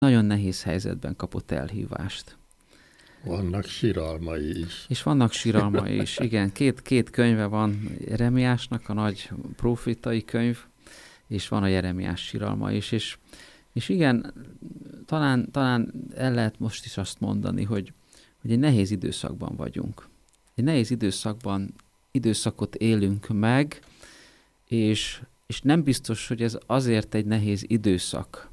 nagyon nehéz helyzetben kapott elhívást. Vannak siralmai is. És vannak síralmai is. Igen, két könyve van Jeremiásnak, a nagy profétai könyv, és van a Jeremiás síralma is. És igen, talán el lehet most is azt mondani, hogy egy nehéz időszakban vagyunk. Egy nehéz időszakot élünk meg, és nem biztos, hogy ez azért egy nehéz időszak,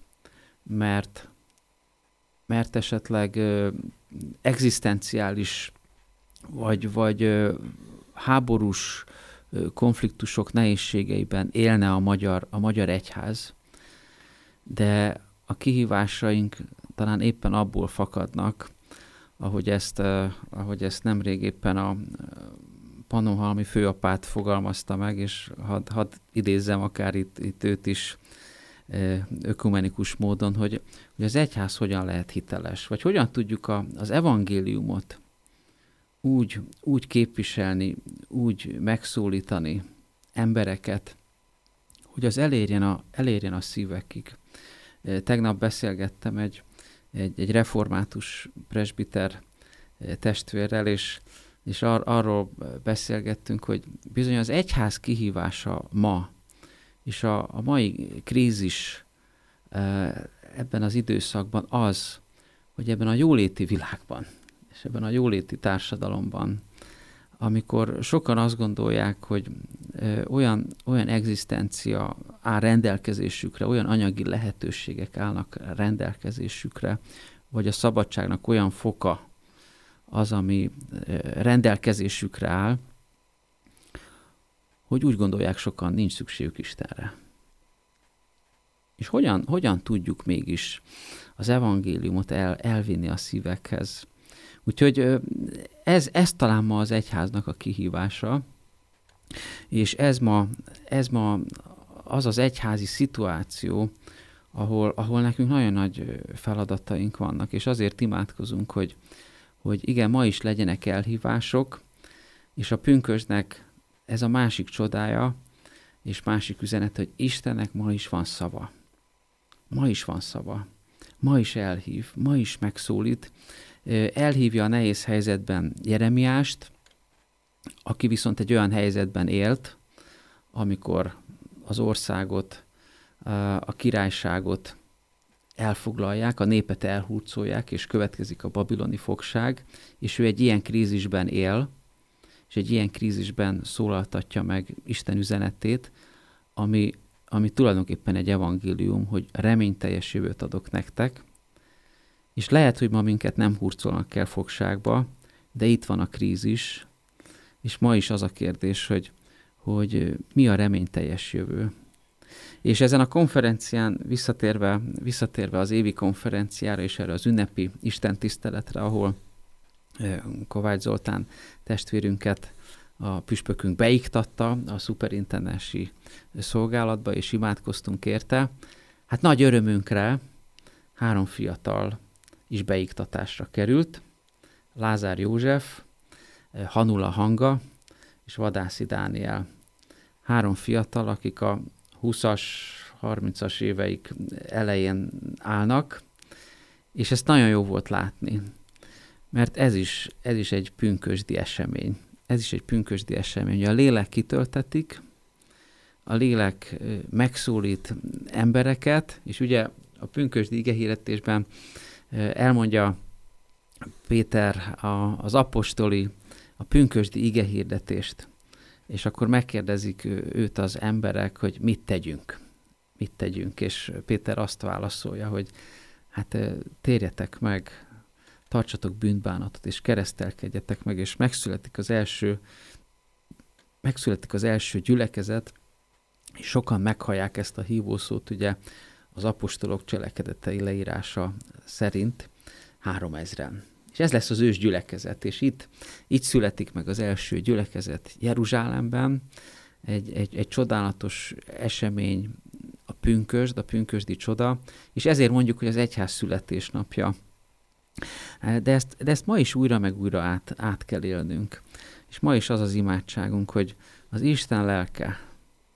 mert esetleg egzisztenciális vagy háborús konfliktusok nehézségeiben élne a magyar egyház, de a kihívásaink talán éppen abból fakadnak, ahogy ezt nemrég éppen a Pannonhalmi főapát fogalmazta meg, és hadd idézzem akár itt őt is ökumenikus módon, hogy az egyház hogyan lehet hiteles, vagy hogyan tudjuk az evangéliumot úgy képviselni, úgy megszólítani embereket, hogy az elérjen a szívekig. Tegnap beszélgettem egy református presbiter testvérrel, és arról beszélgettünk, hogy bizony az egyház kihívása ma, és a mai krízis ebben az időszakban az, hogy ebben a jóléti világban, és ebben a jóléti társadalomban, amikor sokan azt gondolják, hogy olyan egzisztencia áll rendelkezésükre, olyan anyagi lehetőségek állnak rendelkezésükre, vagy a szabadságnak olyan foka az, ami rendelkezésükre áll, hogy úgy gondolják sokan, nincs szükségük Istenre. És hogyan tudjuk mégis az evangéliumot elvinni a szívekhez? Úgyhogy ez talán ma az egyháznak a kihívása, és ez ma az az egyházi szituáció, ahol nekünk nagyon nagy feladataink vannak, és azért imádkozunk, hogy igen, ma is legyenek elhívások, és a pünkösdnek ez a másik csodája, és másik üzenet, hogy Istennek ma is van szava. Ma is van szava. Ma is elhív, ma is megszólít. Elhívja a nehéz helyzetben Jeremiást, aki viszont egy olyan helyzetben élt, amikor az országot, a királyságot elfoglalják, a népet elhurcolják, és következik a babiloni fogság, és ő egy ilyen krízisben él, és egy ilyen krízisben szólaltatja meg Isten üzenetét, ami tulajdonképpen egy evangélium, hogy reményteljes jövőt adok nektek, és lehet, hogy ma minket nem hurcolnak el fogságba, de itt van a krízis, és ma is az a kérdés, hogy mi a reményteljes jövő. És ezen a konferencián visszatérve az évi konferenciára és erre az ünnepi istentiszteletre, ahol Kovács Zoltán testvérünket a püspökünk beiktatta a szuperintendensi szolgálatba, és imádkoztunk érte. Hát nagy örömünkre 3 fiatal is beiktatásra került. Lázár József, Hanula Hanga és Vadászi Dániel. 3 fiatal, akik a 20-as, 30-as éveik elején állnak, és ezt nagyon jó volt látni, mert ez is egy pünkösdi esemény. Ez is egy pünkösdi esemény. A lélek kitöltetik, a lélek megszólít embereket, és ugye a pünkösdi igehirdetésben elmondja Péter az apostoli, a pünkösdi igehirdetést, és akkor megkérdezik őt az emberek, hogy mit tegyünk, és Péter azt válaszolja, hogy hát térjetek meg, tartsatok bűnbánatot, és keresztelkedjetek meg, és megszületik az első gyülekezet, és sokan meghallják ezt a hívószót, ugye az apostolok cselekedetei leírása szerint 3000-en. És ez lesz az ős gyülekezet, és itt születik meg az első gyülekezet Jeruzsálemben, egy csodálatos esemény, a pünkösdi csoda, és ezért mondjuk, hogy az egyház születésnapja. De ezt ma is újra meg újra át kell élnünk. És ma is az az imádságunk, hogy az Isten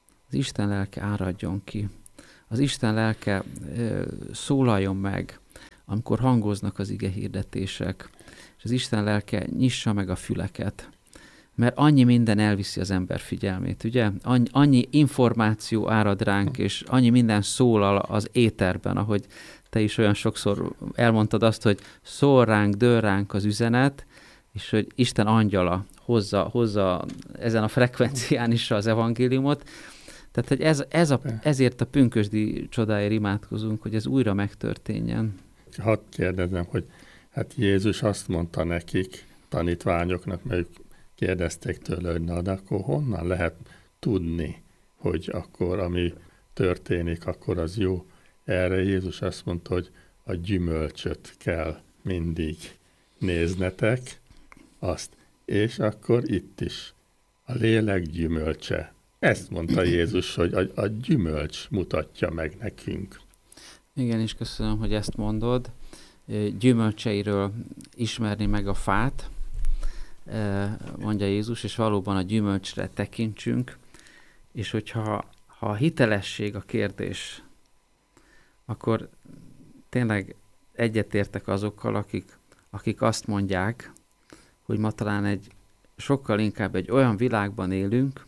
lelke áradjon ki. Az Isten lelke szólaljon meg amikor hangoznak az ige hirdetések, és az Isten lelke nyissa meg a füleket, mert annyi minden elviszi az ember figyelmét, ugye? Annyi információ árad ránk, és annyi minden szólal az éterben, ahogy te is olyan sokszor elmondtad azt, hogy szól ránk, dől ránk az üzenet, és hogy Isten angyala hozza ezen a frekvencián is az evangéliumot. Tehát, hogy ezért a pünkösdi csodáért imádkozunk, hogy ez újra megtörténjen. Hadd kérdezem, hogy hát Jézus azt mondta nekik, tanítványoknak, mert ők kérdezték tőle, hogy na, de akkor honnan lehet tudni, hogy akkor ami történik, akkor az jó. Erre Jézus azt mondta, hogy a gyümölcsöt kell mindig néznetek, azt. És akkor itt is a lélek gyümölcse. Ezt mondta Jézus, hogy a gyümölcs mutatja meg nekünk. Igen, és köszönöm, hogy ezt mondod. Gyümölcseiről ismerni meg a fát, mondja Jézus, és valóban a gyümölcsre tekintsünk, és hogyha a hitelesség a kérdés, akkor tényleg egyetértek azokkal, akik azt mondják, hogy ma talán sokkal inkább egy olyan világban élünk,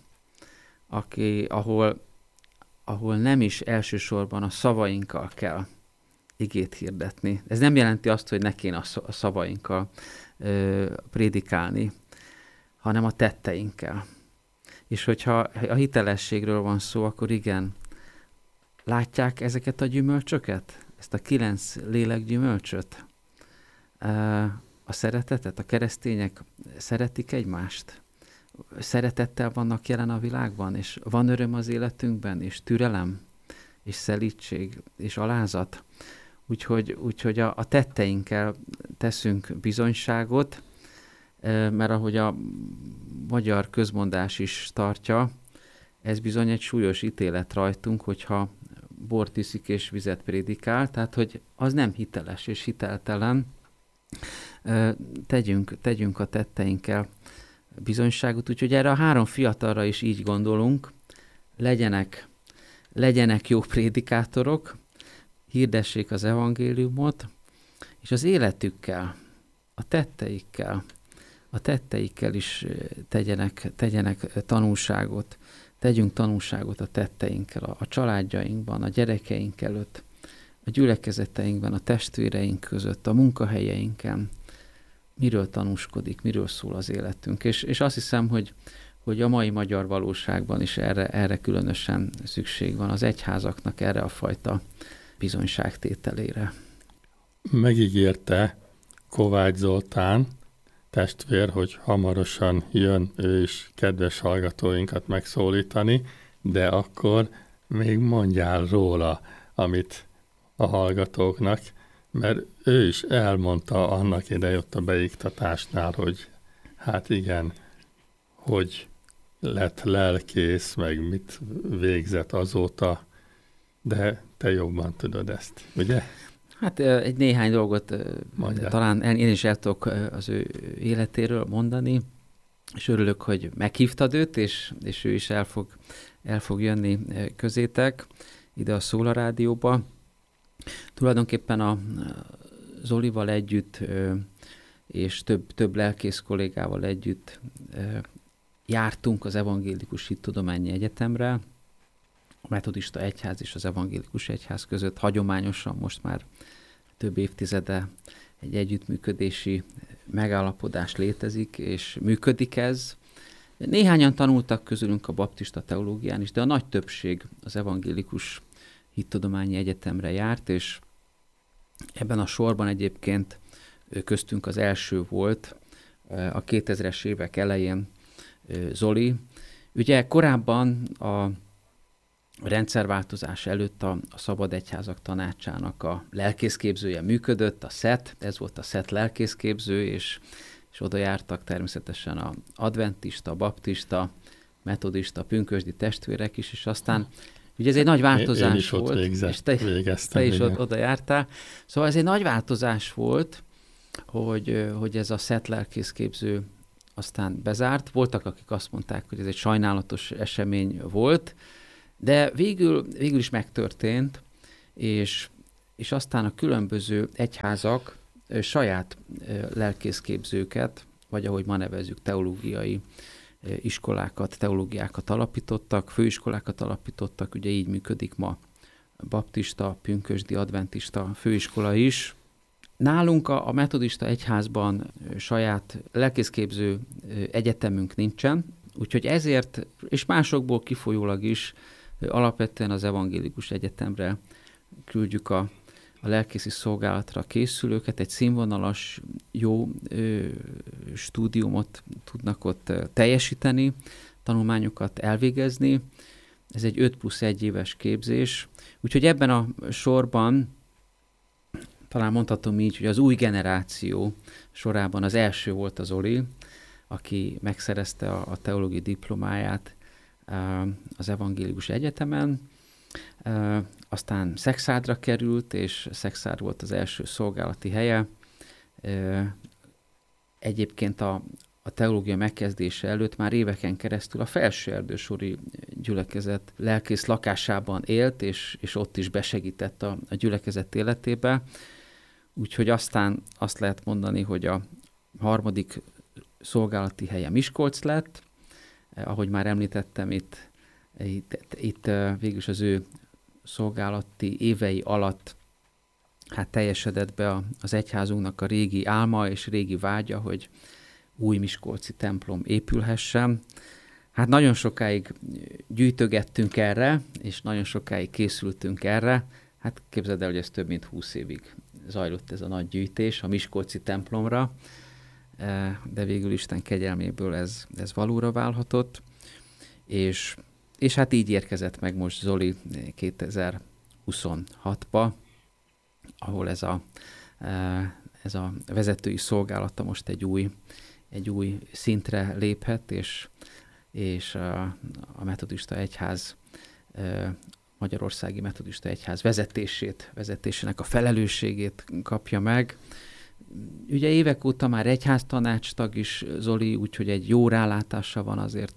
ahol nem is elsősorban a szavainkkal kell igét hirdetni. Ez nem jelenti azt, hogy ne kéne a szavainkkal prédikálni, hanem a tetteinkkel. És hogyha a hitelességről van szó, akkor igen, látják ezeket a gyümölcsöket? Ezt a 9 lélek gyümölcsöt? A szeretetet? A keresztények szeretik egymást? Szeretettel vannak jelen a világban, és van öröm az életünkben, és türelem, és szelídség, és alázat. Úgyhogy a tetteinkkel teszünk bizonyságot, mert ahogy a magyar közmondás is tartja, ez bizony egy súlyos ítélet rajtunk, hogyha bort iszik és vizet prédikál, tehát hogy az nem hiteles és hiteltelen. Tegyünk a tetteinkkel bizonyságot, úgyhogy erre a 3 fiatalra is így gondolunk, legyenek jó prédikátorok, hirdessék az evangéliumot, és az életükkel, a tetteikkel is tegyenek tanulságot, tegyünk tanulságot a tetteinkkel, a családjainkban, a gyerekeink előtt, a gyülekezeteinkben, a testvéreink között, a munkahelyeinken, miről tanúskodik, miről szól az életünk. És azt hiszem, hogy a mai magyar valóságban is erre különösen szükség van, az egyházaknak erre a fajta bizonyságtételére. Megígérte Kovács Zoltán testvér, hogy hamarosan jön ő is kedves hallgatóinkat megszólítani, de akkor még mondjál róla, amit a hallgatóknak, mert ő is elmondta annak idején ott a beiktatásnál, hogy hát igen, hogy lett lelkész, meg mit végzett azóta, de te jobban tudod ezt, ugye? Hát egy néhány dolgot talán én is el tudok az ő életéről mondani, és örülök, hogy meghívtad őt, és ő is el fog jönni közétek ide a Szóla Rádióba. Tulajdonképpen a Zolival együtt és több lelkész kollégával együtt jártunk az Evangélikus Hittudományi Egyetemre, a Metodista Egyház és az Evangélikus Egyház között hagyományosan most már több évtizede egy együttműködési megállapodás létezik, és működik ez. Néhányan tanultak közülünk a baptista teológián is, de a nagy többség az Evangélikus Hittudományi Egyetemre járt, és ebben a sorban egyébként köztünk az első volt a 2000-es évek elején Zoli. Ugye korábban a rendszerváltozás előtt a Szabad Egyházak Tanácsának a lelkészképzője működött, a SZET, ez volt a SZET lelkészképző, és oda jártak természetesen a adventista, baptista, metodista, pünkösdi testvérek is, és aztán ugye ez egy nagy változás volt, és te is oda jártál. Szóval ez egy nagy változás volt, hogy ez a SZET lelkészképző aztán bezárt. Voltak, akik azt mondták, hogy ez egy sajnálatos esemény volt, de végül is megtörtént, és és aztán a különböző egyházak saját lelkészképzőket, vagy ahogy ma nevezzük, teológiai iskolákat, teológiákat alapítottak, főiskolákat alapítottak, ugye így működik ma baptista, pünkösdi, adventista főiskola is. Nálunk a metodista egyházban saját lelkészképző egyetemünk nincsen, úgyhogy ezért, és másokból kifolyólag is alapvetően az evangélikus egyetemre küldjük a lelkészi szolgálatra készülőket, egy színvonalas, jó stúdiumot tudnak ott teljesíteni, tanulmányokat elvégezni. Ez egy 5+1 éves képzés. Úgyhogy ebben a sorban talán mondhatom így, hogy az új generáció sorában az első volt az Zoli, aki megszerezte a teológiai diplomáját az evangélikus egyetemen. Aztán Szekszádra került, és Szexárd volt az első szolgálati helye. Egyébként a teológia megkezdése előtt már éveken keresztül a Felsőerdősori gyülekezet lelkész lakásában élt, és ott is besegített a gyülekezet életébe. Úgyhogy aztán azt lehet mondani, hogy a harmadik szolgálati helye Miskolc lett. Ahogy már említettem, itt végülis az ő szolgálati évei alatt hát teljesedett be az egyházunknak a régi álma és régi vágya, hogy új miskolci templom épülhessen. Hát nagyon sokáig gyűjtögettünk erre, és nagyon sokáig készültünk erre. Hát képzeld el, hogy ez több mint 20 évig zajlott ez a nagy gyűjtés a miskolci templomra, de végül Isten kegyelméből ez valóra válhatott, és hát így érkezett meg most Zoli 2026-ba, ahol ez a vezetői szolgálata most egy új szintre léphet, és a metodista egyház, Magyarországi Metodista Egyház vezetésének a felelősségét kapja meg. Ugye évek óta már egyháztanácstag is Zoli, úgyhogy egy jó rálátása van azért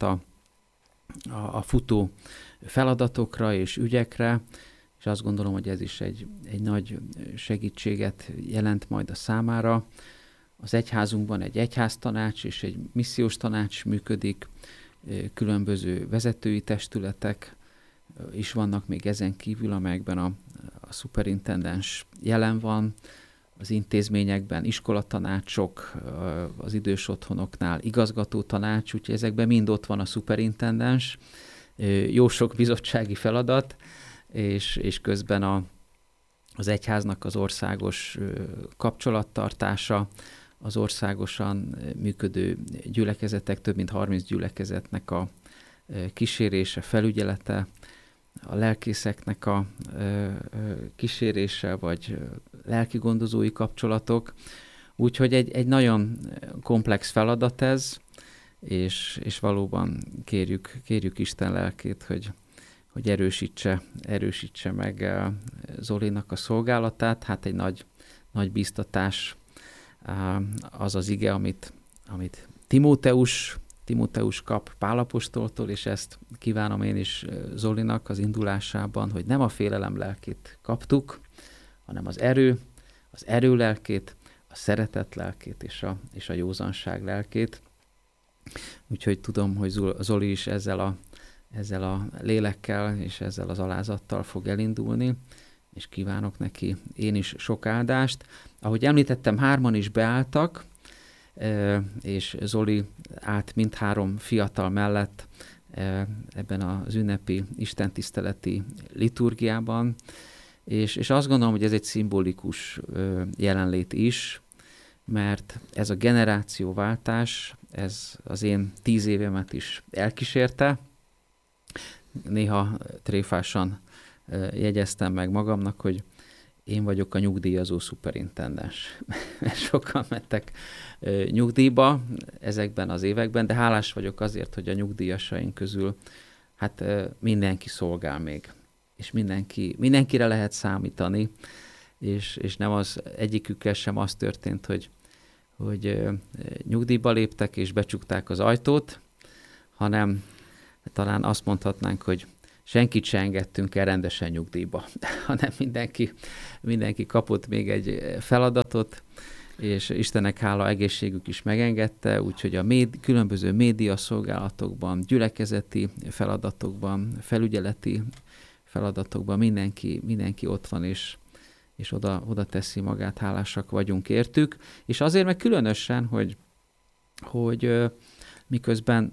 a futó feladatokra és ügyekre, és azt gondolom, hogy ez is egy nagy segítséget jelent majd a számára. Az egyházunkban egy egyháztanács és egy missziós tanács működik, különböző vezetői testületek is vannak még ezen kívül, amelyekben a szuperintendens jelen van, az intézményekben iskolatanácsok, az idős otthonoknál igazgatótanács, úgyhogy ezekben mind ott van a szuperintendens, jó sok bizottsági feladat, és közben az egyháznak az országos kapcsolattartása, az országosan működő gyülekezetek, több mint 30 gyülekezetnek a kísérése, felügyelete, a lelkészeknek a kísérése, vagy lelkigondozói kapcsolatok. Úgyhogy egy nagyon komplex feladat ez, és valóban kérjük Isten lelkét, hogy erősítse meg Zolinak a szolgálatát. Hát egy nagy bíztatás az az ige, amit Timóteus kap Pál apostoltól, és ezt kívánom én is Zolinak az indulásában, hogy nem a félelem lelkét kaptuk, hanem az erő lelkét, a szeretet lelkét és a józanság lelkét. Úgyhogy tudom, hogy Zoli is ezzel a lélekkel és ezzel az alázattal fog elindulni, és kívánok neki én is sok áldást. Ahogy említettem, 3 is beálltak, és Zoli állt mindhárom fiatal mellett ebben az ünnepi istentiszteleti liturgiában, és azt gondolom, hogy ez egy szimbolikus jelenlét is, mert ez a generációváltás, ez az én 10 évemet is elkísérte. Néha tréfásan jegyeztem meg magamnak, hogy én vagyok a nyugdíjazó szuperintendens. Mert sokan mentek nyugdíjba ezekben az években, de hálás vagyok azért, hogy a nyugdíjasaink közül hát mindenki szolgál még. És mindenkire lehet számítani, és nem az egyikükkel sem az történt, hogy nyugdíjba léptek és becsukták az ajtót, hanem talán azt mondhatnánk, hogy senkit se engedtünk el rendesen nyugdíjba, hanem mindenki kapott még egy feladatot, és Istennek hála egészségük is megengedte, úgyhogy a különböző médiaszolgálatokban, gyülekezeti feladatokban, felügyeleti feladatokban mindenki ott van, és oda teszi magát, hálásak vagyunk értük. És azért meg különösen, hogy miközben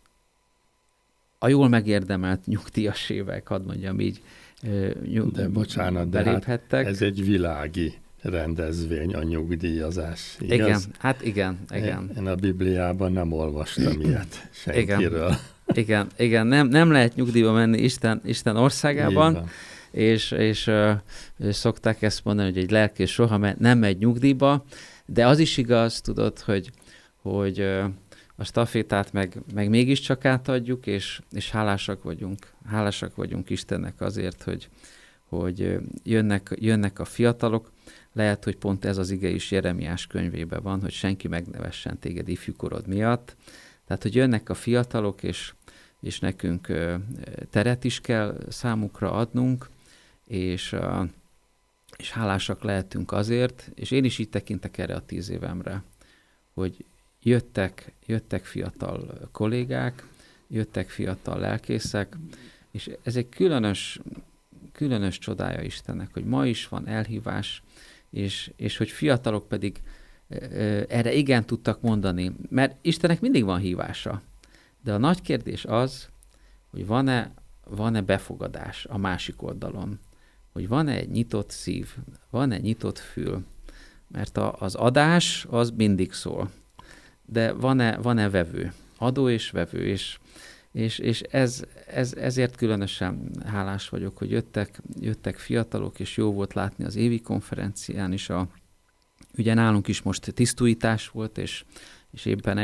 a jól megérdemelt nyugdíjas évek, hadd mondjam így, de bocsánat, beléphettek. De hát ez egy világi rendezvény, a nyugdíjazás, igaz? Igen. Én a Bibliában nem olvastam ilyet senkiről. Igen, nem lehet nyugdíjba menni Isten országában, és szokták ezt mondani, hogy egy lelkész soha nem megy nyugdíjba, de az is igaz, tudod, hogy a stafétát meg mégiscsak átadjuk, és hálásak vagyunk Istennek azért, hogy jönnek a fiatalok. Lehet, hogy pont ez az ige is Jeremiás könyvében van, hogy senki meg ne vessen téged ifjúkorod miatt. Tehát, hogy jönnek a fiatalok, és nekünk teret is kell számukra adnunk, és hálásak lehetünk azért, és én is így tekintek erre a 10 évemre, hogy jöttek fiatal kollégák, jöttek fiatal lelkészek, és ez egy különös csodája Istennek, hogy ma is van elhívás, és hogy fiatalok pedig erre igen tudtak mondani, mert Istennek mindig van hívása. De a nagy kérdés az, hogy van-e befogadás a másik oldalon, hogy van-e egy nyitott szív, van-e nyitott fül, mert az adás az mindig szól, de van-e vevő, adó és vevő, és ezért különösen hálás vagyok, hogy jöttek fiatalok, és jó volt látni az évi konferencián is, ugye nálunk is most tisztújítás volt, és éppen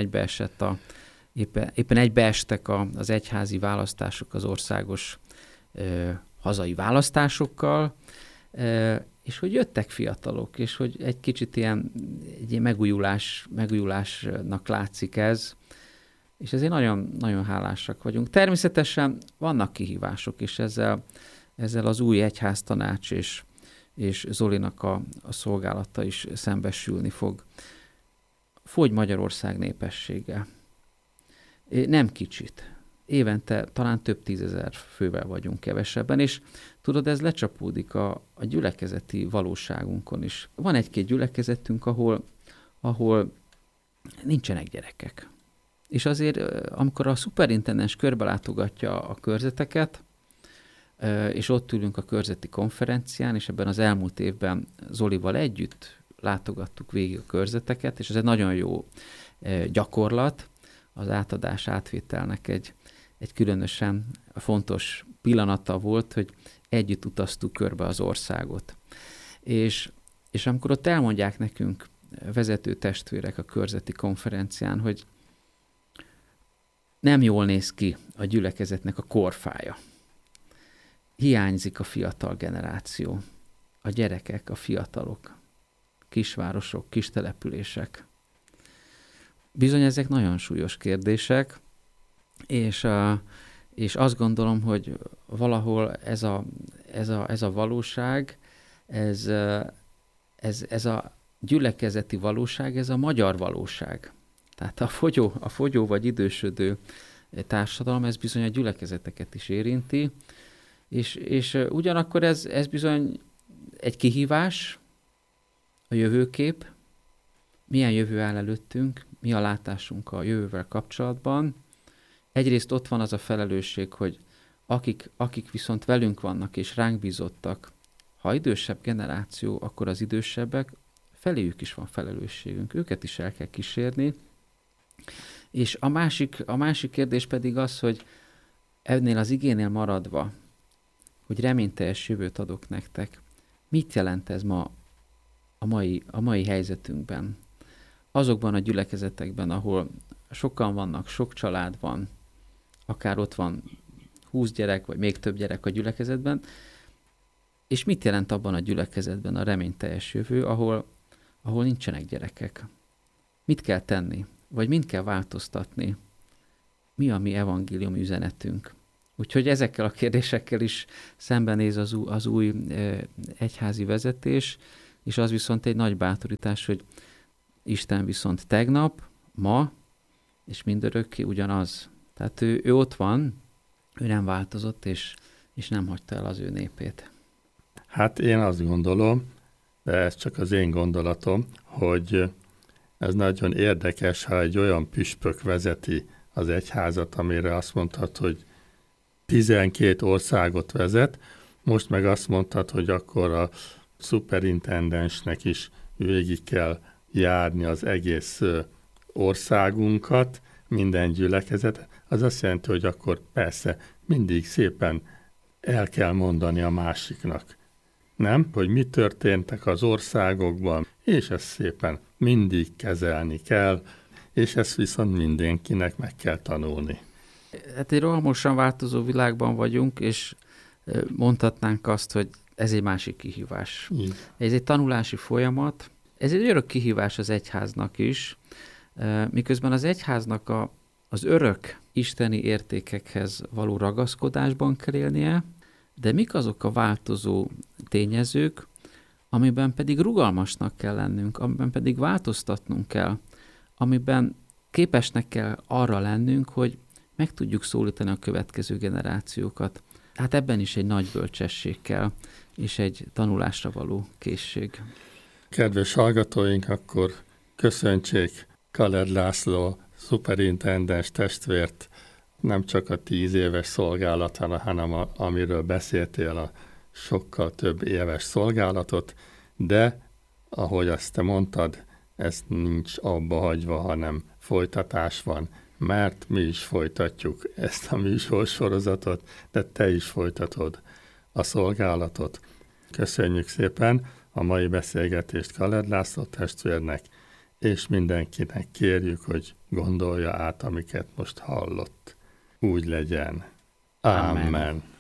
egybeestek az egyházi választások az országos hazai választásokkal, és hogy jöttek fiatalok, és hogy egy kicsit egy megújulásnak látszik ez, és ezért nagyon, nagyon hálásak vagyunk. Természetesen vannak kihívások, és ezzel az új egyháztanács és Zolinak a szolgálata is szembesülni fog. Fogy Magyarország népessége. Nem kicsit. Évente talán több 10 000 fővel vagyunk kevesebben, és tudod, ez lecsapódik a gyülekezeti valóságunkon is. Van egy-két gyülekezetünk, ahol nincsenek gyerekek. És azért, amikor a szuperintendens körbelátogatja a körzeteket, és ott ülünk a körzeti konferencián, és ebben az elmúlt évben Zolival együtt látogattuk végig a körzeteket, és ez egy nagyon jó gyakorlat, az átadás átvételnek egy különösen fontos pillanata volt, hogy együtt utaztuk körbe az országot. És amikor ott elmondják nekünk vezető testvérek a körzeti konferencián, hogy nem jól néz ki a gyülekezetnek a korfája. Hiányzik a fiatal generáció, a gyerekek, a fiatalok, kisvárosok, kistelepülések. Bizony ezek nagyon súlyos kérdések, és azt gondolom, hogy valahol ez a valóság, ez a gyülekezeti valóság, ez a magyar valóság. Tehát a fogyó vagy idősödő társadalom, ez bizony a gyülekezeteket is érinti, és ugyanakkor ez bizony egy kihívás, a jövőkép, milyen jövő áll előttünk, mi a látásunk a jövővel kapcsolatban. Egyrészt ott van az a felelősség, hogy akik viszont velünk vannak és ránk bízottak, ha idősebb generáció, akkor az idősebbek, feléjük is van felelősségünk, őket is el kell kísérni. És a másik kérdés pedig az, hogy ennél az igénél maradva, hogy reményteljes jövőt adok nektek. Mit jelent ez ma a mai helyzetünkben? Azokban a gyülekezetekben, ahol sokan vannak, sok család van, akár ott van 20 gyerek, vagy még több gyerek a gyülekezetben, és mit jelent abban a gyülekezetben a reményteljes jövő, ahol nincsenek gyerekek? Mit kell tenni? Vagy mind kell változtatni? Mi a mi evangélium üzenetünk Úgyhogy ezekkel a kérdésekkel is szembenéz az új egyházi vezetés, és az viszont egy nagy bátorítás, hogy Isten viszont tegnap, ma, és mindörökké ugyanaz. Tehát ő ott van, ő nem változott, és nem hagyta el az ő népét. Hát én azt gondolom, de ez csak az én gondolatom, hogy ez nagyon érdekes, ha egy olyan püspök vezeti az egyházat, amire azt mondhat, hogy 12 országot vezet, most meg azt mondtad, hogy akkor a szuperintendensnek is végig kell járni az egész országunkat, minden gyülekezet, az azt jelenti, hogy akkor persze mindig szépen el kell mondani a másiknak. Nem? Hogy mi történtek az országokban, és ezt szépen mindig kezelni kell, és ezt viszont mindenkinek meg kell tanulni. Hát egy rohamosan változó világban vagyunk, és mondhatnánk azt, hogy ez egy másik kihívás. Így. Ez egy tanulási folyamat, ez egy örök kihívás az egyháznak is, miközben az egyháznak az örök isteni értékekhez való ragaszkodásban kell élnie, de mik azok a változó tényezők, amiben pedig rugalmasnak kell lennünk, amiben pedig változtatnunk kell, amiben képesnek kell arra lennünk, hogy meg tudjuk szólítani a következő generációkat. Hát ebben is egy nagy bölcsesség kell, és egy tanulásra való készség. Kedves hallgatóink, akkor köszöntsék Kaled László szuperintendens testvért, nem csak a 10 éves szolgálatán, hanem amiről beszéltél, a sokkal több éves szolgálatot, de ahogy azt te mondtad, ez nincs abba hagyva, hanem folytatás van, mert mi is folytatjuk ezt a műsorsorozatot, de te is folytatod a szolgálatot. Köszönjük szépen a mai beszélgetést Kaled László testvérnek, és mindenkinek kérjük, hogy gondolja át, amiket most hallott. Úgy legyen. Amen.